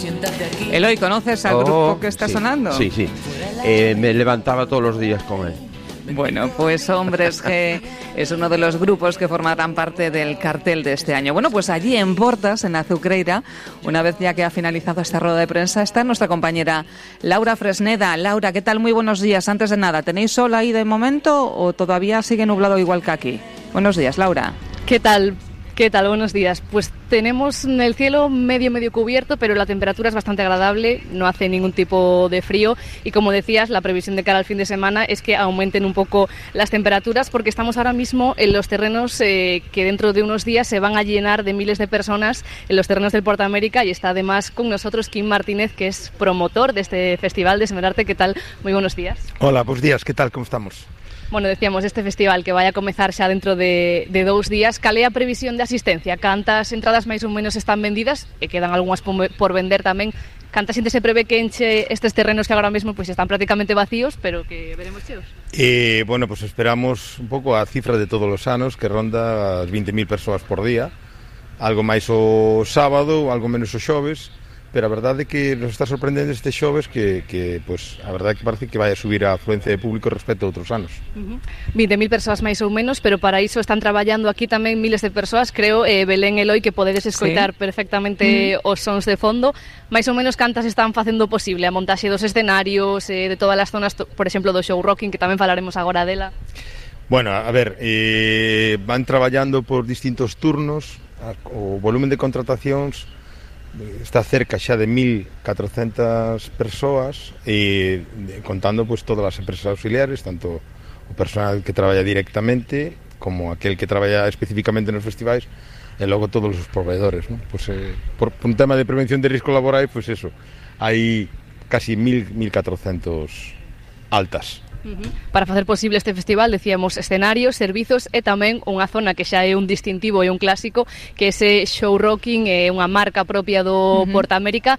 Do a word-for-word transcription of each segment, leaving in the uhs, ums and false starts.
Eloy, ¿conoces al Oh, grupo que está sí, sonando? Sí, sí. Eh, me levantaba todos los días con él. Bueno, pues Hombres G es uno de los grupos que formarán parte del cartel de este año. Bueno, pues allí en Portas, en Azucreira, una vez ya que ha finalizado esta rueda de prensa, está nuestra compañera Laura Fresneda. Laura, ¿qué tal? Muy buenos días. Antes de nada, ¿tenéis sol ahí de momento o todavía sigue nublado igual que aquí? Buenos días, Laura. ¿Qué tal? ¿Qué tal? Buenos días. Pues tenemos el cielo medio medio cubierto, pero la temperatura es bastante agradable, no hace ningún tipo de frío y como decías, la previsión de cara al fin de semana es que aumenten un poco las temperaturas porque estamos ahora mismo en los terrenos eh, que dentro de unos días se van a llenar de miles de personas en los terrenos del Porta América y está además con nosotros Kim Martínez, que es promotor de este festival de Semerarte. ¿Qué tal? Muy buenos días. Hola, buenos días, ¿qué tal? ¿Cómo estamos? Bueno, decíamos, este festival que vai a comezar xa dentro de, de dous días, cal é a previsión de asistencia? Cantas entradas máis ou menos están vendidas? E quedan algunhas por vender tamén. Canta xente se prevé que enche estes terrenos que agora mesmo pois, están prácticamente vacíos, pero que veremos cheos? Eh, bueno, pues esperamos un pouco a cifra de todos os anos, que ronda as veinte mil persoas por día, algo máis o sábado, algo menos o xoves, pero a verdade é que nos está sorprendendo este xoves que, que pues, a verdade é que parece que vai a subir a afluencia de público respecto a outros anos. Uh-huh. veinte mil persoas máis ou menos, pero para iso están traballando aquí tamén miles de persoas, creo, eh, Belén, Eloy, que podedes escoitar sí. perfectamente uh-huh. os sons de fondo. Mais ou menos cantas están facendo posible a montaxe dos escenarios, eh, de todas as zonas, por exemplo, do show rocking, que tamén falaremos agora dela. Bueno, a ver, eh, van traballando por distintos turnos, o volumen de contratacións está cerca xa de mil catrocentas persoas e contando pues todas as empresas auxiliares, tanto o personal que traballa directamente como aquel que traballa especificamente nos festivais e logo todos os proveedores, ¿no? Pues, eh, por, por un tema de prevención de risco laboral, pues eso, hai casi mil, mil catrocentos altas. Uh-huh. Para facer posible este festival, decíamos, escenarios, servizos e tamén unha zona que xa é un distintivo e un clásico, que ese show rocking é unha marca propia do uh-huh. Porta América.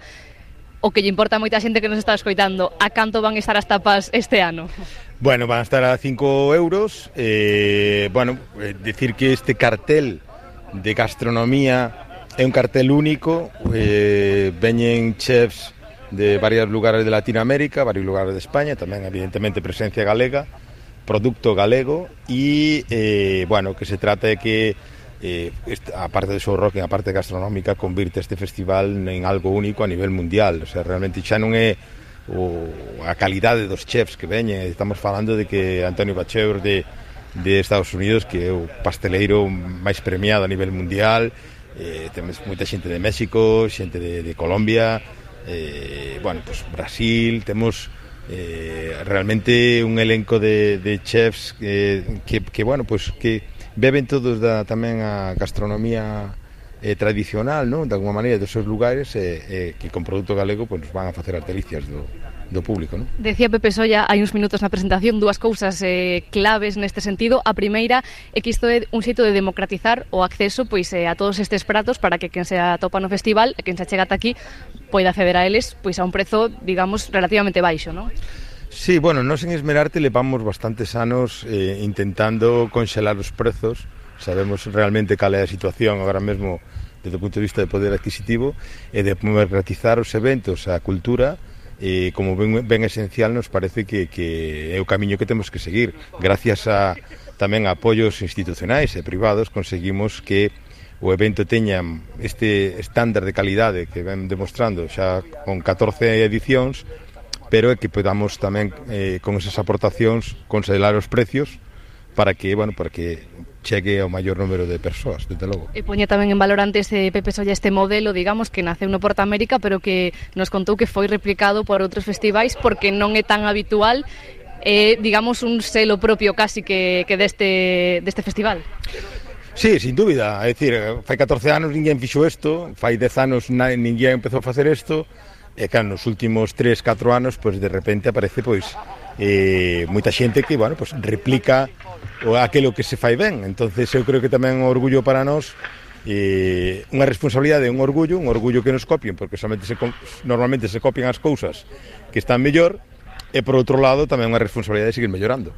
O que lle importa a moita xente que nos está escoitando, a canto van estar as tapas este ano? Bueno, van a estar a cinco euros. Eh, bueno, eh, decir que este cartel de gastronomía é un cartel único, eh, veñen chefs de varios lugares de Latinoamérica, varios lugares de España, tamén evidentemente presencia galega, producto galego e, eh, bueno, que se trata de que eh, a parte de show rock, a parte gastronómica, convirte este festival en algo único a nivel mundial. O sea, realmente xa non é o, a calidade dos chefs que veñen, estamos falando de que Antonio Bacheur de, de Estados Unidos, que é o pasteleiro máis premiado a nivel mundial, eh, temos moita xente de México, xente de, de Colombia, Eh, bueno, pues Brasil, temos eh, realmente un elenco de, de chefs que, que, que, bueno, pues que beben todos da, tamén a gastronomía eh, tradicional, ¿no? De alguma maneira, dos seus lugares eh, eh, que con produto galego pues, nos van a facer as delicias do, do público, ¿no? Decía Pepe Solla hai uns minutos na presentación dúas cousas eh, claves neste sentido. A primeira é que isto é un xeito de democratizar o acceso pois eh, a todos estes pratos para que quen se atopa no festival e quen se chega ata aquí poida acceder a eles pois a un prezo, digamos, relativamente baixo, ¿no? Sí, bueno, nos en Esmerarte levamos bastantes anos eh, intentando conxelar os prezos. Sabemos realmente cal é a situación agora mesmo desde o punto de vista de poder adquisitivo e de democratizar os eventos, a cultura. E como ben, ben esencial nos parece que, que é o camiño que temos que seguir. Gracias a tamén a apoios institucionais e privados conseguimos que o evento teña este estándar de calidade que ven demostrando xa con catorce edicións, pero é que podamos tamén eh, con esas aportacións considerar os precios para que, bueno, para que chegue ao maior número de persoas, desde logo. E poñe tamén en valor antes eh, Pepe Solla este modelo, digamos, que naceu no Porta América, pero que nos contou que foi replicado por outros festivais porque non é tan habitual, eh, digamos, un selo propio casi que, que deste, deste festival. Sí, sin dúbida, é dicir, fai catorce anos ninguén fixo isto, fai dez anos na, ninguén empezou a facer isto, e claro, nos últimos tres, catro anos, pois de repente aparece pois eh, moita xente que, bueno, pois replica o aquilo que se fai ben. Entonces eu creo que tamén é un orgullo para nós, eh, unha responsabilidade, un orgullo, un orgullo que nos copien, porque somente se, normalmente se copian as cousas que están mellor, e por outro lado tamén unha responsabilidade de seguir mellorando.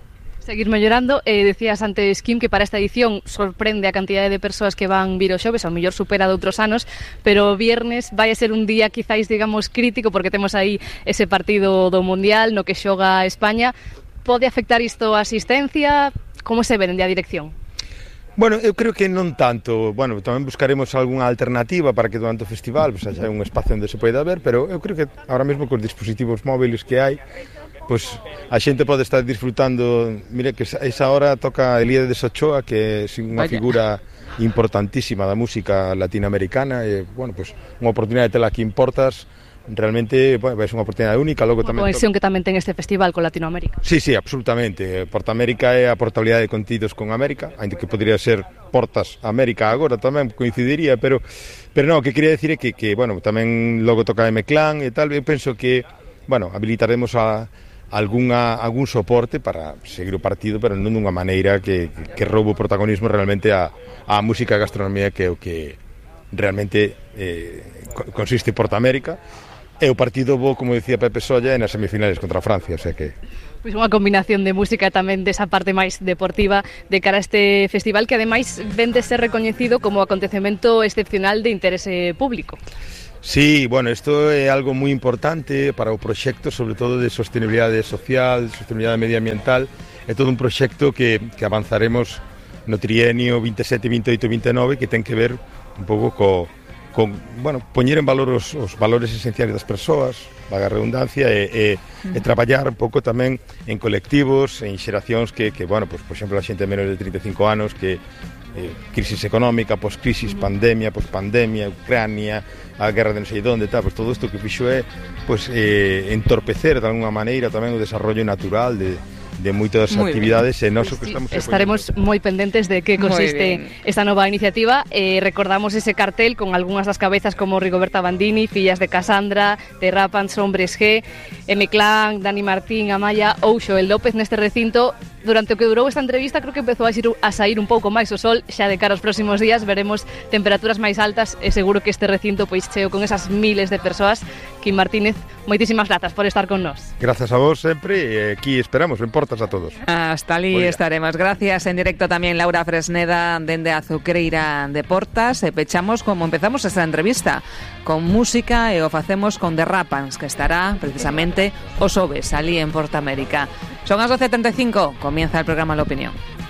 Seguir mellorando. Eh, decías antes, Kim, que para esta edición sorprende a cantidade de persoas que van vir o xoves, ao mellor supera de outros anos, pero o viernes vai a ser un día quizáis, digamos, crítico, porque temos aí ese partido do Mundial no que xoga España. Pode afectar isto a asistencia? Como se ven a dirección? Bueno, eu creo que non tanto. Bueno, tamén buscaremos algunha alternativa para que durante o festival pues, haya un espacio onde se poida ver, pero eu creo que ahora mesmo cos dispositivos móviles que hai, pois a xente pode estar disfrutando. Mire que esa hora toca Elíades Ochoa, que é unha figura importantísima da música latinoamericana, e, bueno, pois unha oportunidade de tela aquí en Portas, realmente, bueno, é unha oportunidade única. Logo tamén conexión que tamén ten este festival con Latinoamérica. Sí, sí, absolutamente. Portamérica é a portabilidade de contidos con América, ainda que podría ser Portas América agora tamén coincidiría, pero pero non, o que quería decir é que, que bueno, tamén logo toca M-Clan e tal. Eu penso que, bueno, habilitaremos a algunha, algún soporte para seguir o partido, pero non dunha maneira que, que roubo o protagonismo realmente a, a música e a gastronomía, que é o que realmente eh, consiste en Portamérica. E o partido bo, como decía Pepe Solla, nas semifinales contra Francia, o sea que... Pois unha combinación de música tamén desa parte máis deportiva de cara a este festival, que ademais ven de ser recoñecido como acontecemento excepcional de interese público. Sí, bueno, isto é algo moi importante para o proxecto, sobre todo de sostenibilidade social, sostenibilidade medioambiental. É todo un proxecto que, que avanzaremos no trienio veintisiete, veintiocho, veintinueve, que ten que ver un pouco co, con, bueno, poñer en valor os, os valores esenciais das persoas, vaga redundancia, e, e, e traballar un pouco tamén en colectivos, en xeracións que, que bueno, pues, por exemplo, a xente menos de trinta e cinco anos, que eh, crisis económica, poscrisis, pandemia, pospandemia, Ucrania, a guerra de non sei onde, tal, pues todo isto que fixo é pues, eh, entorpecer de alguna maneira tamén o desarrollo natural de, de moitas Muy actividades bien. e nós Pues o que sí, estamos estaremos moi pendentes de que consiste esta nova iniciativa. Eh, recordamos ese cartel con algunhas das cabezas como Rigoberta Bandini, Fillas de Casandra, de Rapans, Hombres G, M-Clan, Dani Martín, Amaya ou Xoel López neste recinto. Durante o que durou esta entrevista creo que empezou a, xir, a sair un pouco máis o sol. Xa de cara aos próximos días veremos temperaturas máis altas e seguro que este recinto pois cheo con esas miles de persoas. Kim Martínez, moitísimas grazas por estar con nós. Grazas a vos sempre e aquí esperamos, en Portas a todos. Hasta ali estaremos. Gracias. En directo tamén Laura Fresneda dende a Azucreira de Portas. E pechamos como empezamos esta entrevista, con música, e o facemos con The Rapans, que estará precisamente o xoves ali en Portamérica. Son as doce e treinta e cinco, comienza el programa La Opinión.